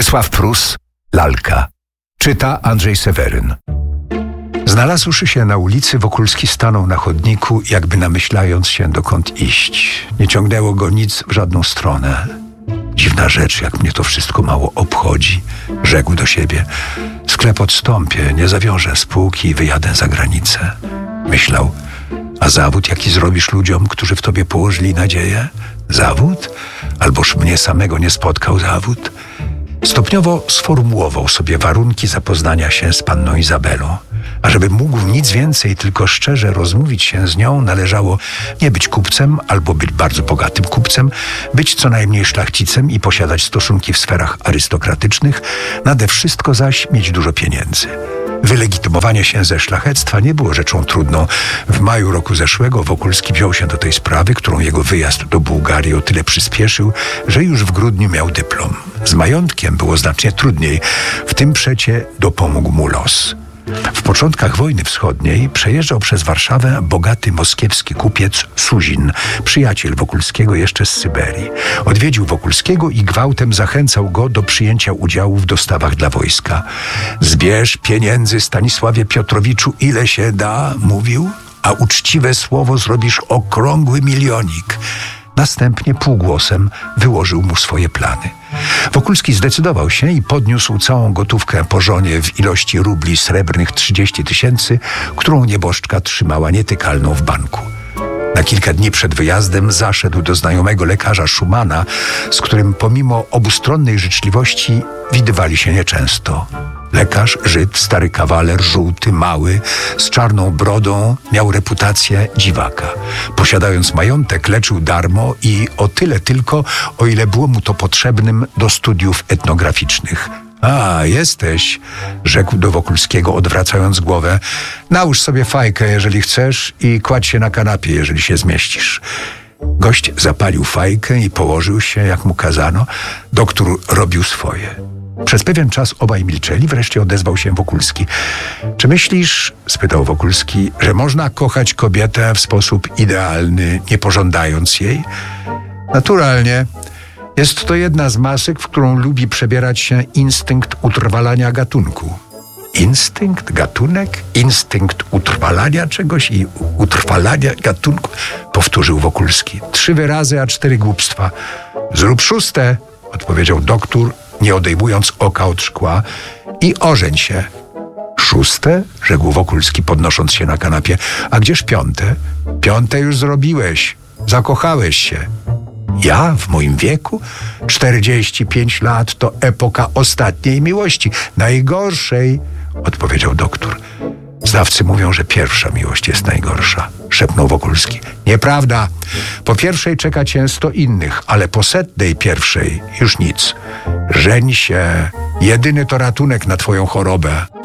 Czesław Prus, Lalka. Czyta Andrzej Seweryn. Znalazłszy się na ulicy, Wokulski stanął na chodniku, jakby namyślając się, dokąd iść. Nie ciągnęło go nic w żadną stronę. Dziwna rzecz, jak mnie to wszystko mało obchodzi, rzekł do siebie. Sklep odstąpię, nie zawiążę spółki i wyjadę za granicę. Myślał, a zawód, jaki zrobisz ludziom, którzy w tobie położyli nadzieję? Zawód? Alboż mnie samego nie spotkał zawód? Stopniowo sformułował sobie warunki zapoznania się z panną Izabelą. A żeby mógł nic więcej, tylko szczerze rozmówić się z nią, należało nie być kupcem albo być bardzo bogatym kupcem, być co najmniej szlachcicem i posiadać stosunki w sferach arystokratycznych, nade wszystko zaś mieć dużo pieniędzy. Wylegitymowanie się ze szlachectwa nie było rzeczą trudną. W maju roku zeszłego Wokulski wziął się do tej sprawy, którą jego wyjazd do Bułgarii o tyle przyspieszył, że już w grudniu miał dyplom. Z majątkiem było znacznie trudniej. W tym przecie dopomógł mu los. W początkach wojny wschodniej przejeżdżał przez Warszawę bogaty moskiewski kupiec Suzin, przyjaciel Wokulskiego jeszcze z Syberii. Odwiedził Wokulskiego i gwałtem zachęcał go do przyjęcia udziału w dostawach dla wojska. Zbierz pieniędzy, Stanisławie Piotrowiczu, ile się da, mówił, a uczciwe słowo zrobisz okrągły milionik. Następnie półgłosem wyłożył mu swoje plany. Wokulski zdecydował się i podniósł całą gotówkę po żonie w ilości rubli srebrnych 30 000, którą nieboszczka trzymała nietykalną w banku. Na kilka dni przed wyjazdem zaszedł do znajomego lekarza Szumana, z którym pomimo obustronnej życzliwości widywali się nieczęsto. Lekarz, Żyd, stary kawaler, żółty, mały, z czarną brodą, miał reputację dziwaka. Posiadając majątek, leczył darmo i o tyle tylko, o ile było mu to potrzebnym do studiów etnograficznych. A, jesteś, rzekł do Wokulskiego, odwracając głowę. Nałóż sobie fajkę, jeżeli chcesz, i kładź się na kanapie, jeżeli się zmieścisz. Gość zapalił fajkę i położył się, jak mu kazano. Doktor robił swoje. Przez pewien czas obaj milczeli, wreszcie odezwał się Wokulski. Czy myślisz, spytał Wokulski, że można kochać kobietę w sposób idealny, nie pożądając jej? Naturalnie. Jest to jedna z masek, w którą lubi przebierać się instynkt utrwalania gatunku. Instynkt, gatunek, instynkt utrwalania czegoś i utrwalania gatunku, powtórzył Wokulski. 3 wyrazy, a 4 głupstwa. Zrób 6, odpowiedział doktor, nie odejmując oka od szkła, i ożeń się. 6? Rzekł Wokulski, podnosząc się na kanapie. A gdzież 5? 5 już zrobiłeś. Zakochałeś się. Ja w moim wieku? 45 lat to epoka ostatniej miłości. Najgorszej, odpowiedział doktor. Znawcy mówią, że pierwsza miłość jest najgorsza, szepnął Wokulski. Nieprawda. Po pierwszej czeka cię 100 innych, ale po 101 już nic. Żeń się. Jedyny to ratunek na twoją chorobę.